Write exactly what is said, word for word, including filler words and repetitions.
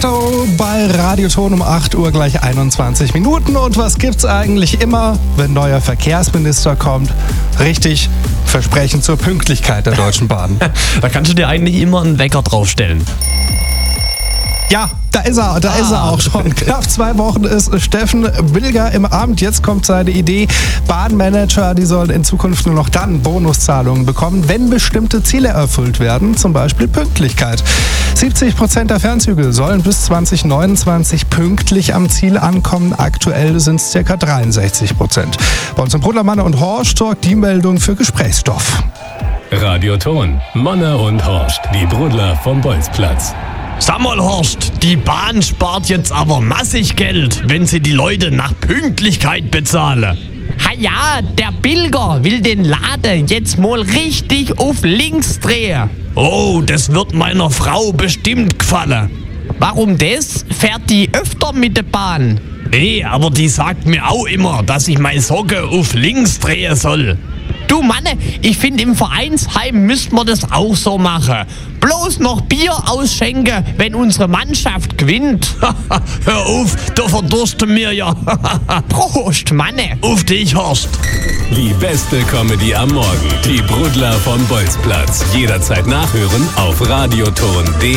Show bei Radioton um acht Uhr gleich einundzwanzig Minuten. Und was gibt's eigentlich immer, wenn neuer Verkehrsminister kommt? Richtig, Versprechen zur Pünktlichkeit der Deutschen Bahn. Da kannst du dir eigentlich immer einen Wecker draufstellen. Ja, da ist er, da ah. ist er auch schon. Knapp zwei Wochen ist Steffen Bilger im Amt. Jetzt kommt seine Idee. Bahnmanager, die sollen in Zukunft nur noch dann Bonuszahlungen bekommen, wenn bestimmte Ziele erfüllt werden, zum Beispiel Pünktlichkeit. siebzig Prozent der Fernzüge sollen bis zwanzig neunundzwanzig pünktlich am Ziel ankommen. Aktuell sind es ca. dreiundsechzig Prozent. Bei uns im Brudlermann und Horst sorgt die Meldung für Gesprächsstoff. Radioton, Manne und Horst, die Brudler vom Bolzplatz. Sag mal, Horst, die Bahn spart jetzt aber massig Geld, wenn sie die Leute nach Pünktlichkeit bezahlen. Ha ja, der Bilger will den Laden jetzt mal richtig auf links drehen. Oh, das wird meiner Frau bestimmt gefallen. Warum das? Fährt die öfter mit der Bahn? Nee, aber die sagt mir auch immer, dass ich meine Socke auf links drehen soll. Du Manne, ich finde im Vereinsheim müssten wir das auch so machen. Bloß noch Bier ausschenken, wenn unsere Mannschaft gewinnt. Hör auf, da verdursten wir ja. Prost, Manne. Auf dich, Horst. Die beste Comedy am Morgen. Die Brudler vom Bolzplatz. Jederzeit nachhören auf radioton punkt de.